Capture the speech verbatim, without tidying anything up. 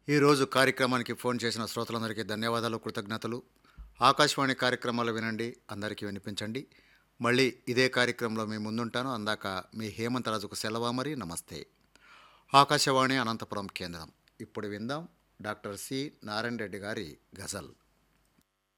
ఈరోజు కార్యక్రమానికి ఫోన్ చేసిన శ్రోతలందరికీ ధన్యవాదాలు, కృతజ్ఞతలు. ఆకాశవాణి కార్యక్రమాలు వినండి, అందరికీ వినిపించండి. మళ్ళీ ఇదే కార్యక్రమంలో మీ ముందుంటాను. అందాక మీ హేమంత్ రాజుకు సెలవు. మరి నమస్తే. ఆకాశవాణి అనంతపురం కేంద్రం. ఇప్పుడు విందాం డాక్టర్ సి నారాయణ రెడ్డి గారి గజల్.